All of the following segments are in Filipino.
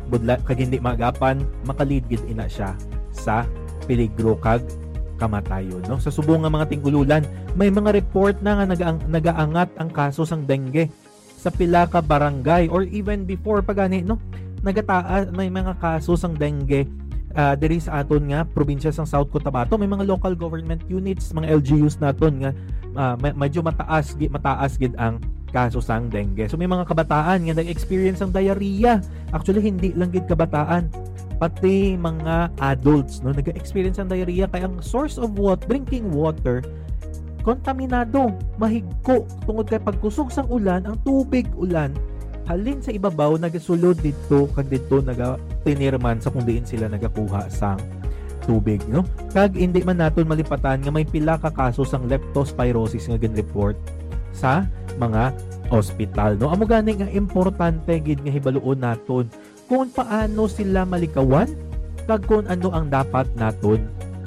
budla kag hindi magapan makalid gid ina siya sa peligro kag kamatayon, no? Sa subong nga mga tingululan, may mga report na nga nagaangat ang kaso sang dengue sa pila ka barangay or even before pagani, no? Nagataas may mga kaso sang dengue diri sa aton nga probinsya sang South Cotabato. May mga local government units, mga LGUs naton nga medyo mataas gid ang kaso sang dengue. So may mga kabataan nga nag-experience ang diarrhea. Actually hindi lang gid kabataan, pati mga adults, no, nag-experience ang diarrhea kay ang source of drinking water kontaminado, mahigko tungod kay pagkusog sang ulan, ang tubig ulan halin sa ibabaw nagasulod dito kag dito tinirman sa kung diin sila nagakuha sang tubig, no? Kag hindi man naton malipatan nga may pila ka kaso sang leptospirosis nga gin-report sa mga ospital, no? Amo gani nga importante gid nga hibaluon naton kung paano sila malikawan kag kung ano ang dapat naton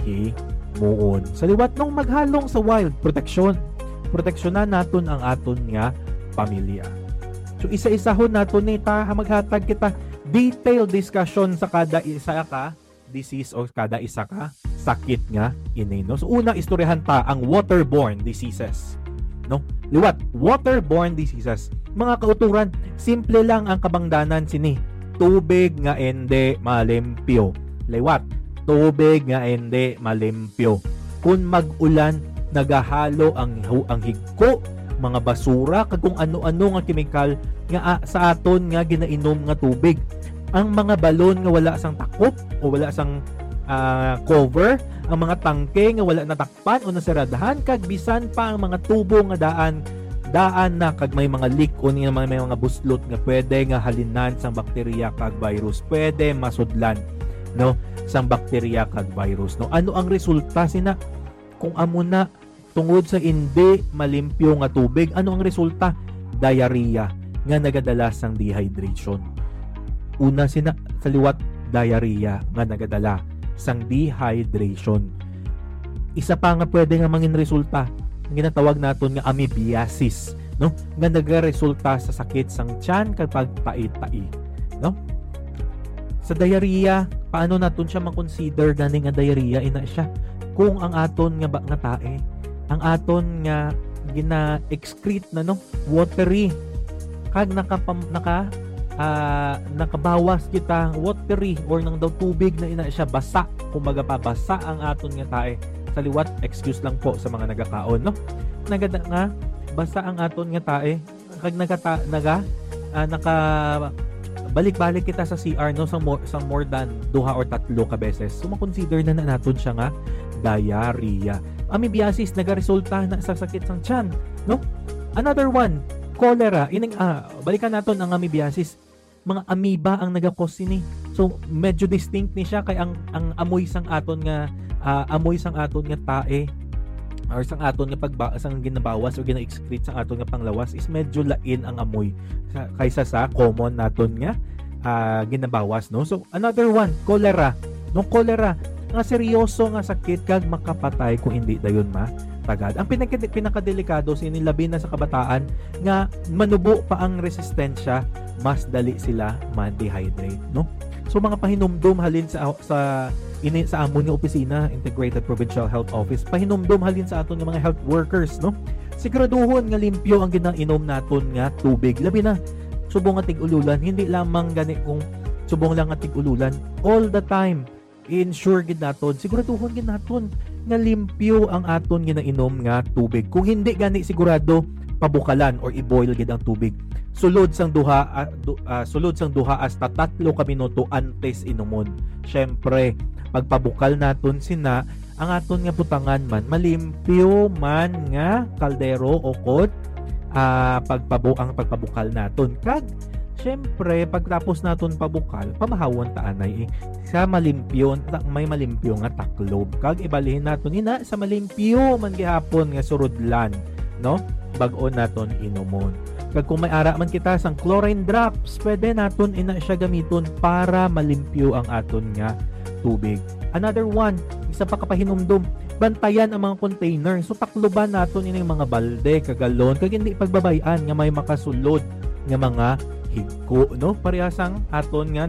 himuon. Sa liwat nung maghalong sa wild proteksyonan naton ang aton nga pamilya. So isa-isahon naton ni maghatag kita detailed discussion sa kada isa ka disease o kada isa ka sakit nga ini, no? So una istoryahan ta ang waterborne diseases, no? Liwat, waterborne diseases. Mga kauturan, simple lang ang kabangdanan sini. Tubig nga ende malimpyo. Liwat, tubig nga ende malimpyo. Kung mag-ulan, nagahalo ang higko, mga basura, kag kung ano-ano nga chemical nga sa aton nga ginainom nga tubig. Ang mga balon nga wala sang takop o wala sang cover, ang mga tangke nga wala natakpan o nasaradahan, kag bisan pa ang mga tubo nga daan na kag may mga leak o may mga buslot nga pwede nga halinan sang bakterya kag virus, pwede masudlan, no, sang bakterya kag virus, no? Ano ang resulta sina kung amo na tungod sa hindi malimpyo nga tubig? Ano ang resulta? Diarrhea nga nagadala sang dehydration. Una sina sa liwat, diarrhea nga nagadala sang dehydration. Isa pa nga pwede nga mangin resulta, ang ginatawag naton nga amoebiasis, no? Nga nagaresulta sa sakit sang tiyan kapag tai-tai, no? Sa diarrhea, paano naton siya ma-consider ganing nga diarrhea ina siya? Kung ang aton nga tae, ang aton nga gina-excrete na, no, watery, kag nakabawas kita watery or nang daw tubig na ina siya basa, kumbaga basa ang aton nga tae. Sa liwat, excuse lang po sa mga nagakaon, no? Nagada nga basa ang aton nga tae kag balik-balik kita sa CR, no, sa more than 2 or 3 ka beses. So ma-consider na naton siya nga diarrhea. Amoebiasis nagaresulta na sa sakit sang tiyan, no? Another one, cholera. Balikan naton ang amoebiasis. Mga amoeba ang nagakos ni. So medyo distinct ni siya kay ang amoy sang aton nga tae or sang aton nga sang ginabawas o gina-excrete sang aton nga panglawas is medyo lain ang amoy kaysa sa common naton nga ginabawas, no? So another one, cholera. No, cholera nga seryoso nga sakit kag makapatay kung hindi dayon matagad. Ang pinakadelikado sinilabi na sa kabataan nga manubo pa ang resistensya, mas dali sila ma-dehydrate, no? So mga pahinumdum halin sa amon nga opisina, Integrated Provincial Health Office, pahinumdum halin sa aton nga mga health workers, no? Siguraduhon nga limpyo ang ginainom naton nga tubig. Labi na subong nga tig-ululan, hindi lamang gani kung subong lang nga tig-ululan, all the time i-ensure gid naton, siguraduhon gid naton nga limpyo ang aton ginainom nga tubig. Kung hindi gani sigurado, pabukalan or i-boil gid ang tubig. Sulod sang duha hasta 3 ka minuto antes inumon. Syempre, pagpabukal naton sina, ang aton nga butangan man malimpyo man nga kaldero o kod ang pagpabukal naton. Kag syempre, pagtapos naton pabukal, pamahawon ta anay sa malimpyo, may malimpyo nga taklob. Kag ibalihin naton ina sa malimpyo man gihapon nga surudlan, no? Bag-o naton inumon. Kag kung may ara man kita sang chlorine drops, pwede naton ina siya gamiton para malimpyo ang aton nga tubig. Another one, isa pa kapahinumdum, bantayan ang mga container. So takloban naton ini mga balde, kagalon, kag hindi pagbabayan nga may makasulod nga mga higko, no? Parehasang aton nga